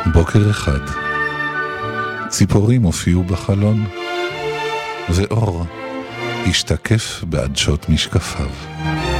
בוקר אחד ציפורים הופיעו בחלון ואור השתקף בעדשות משקפיו.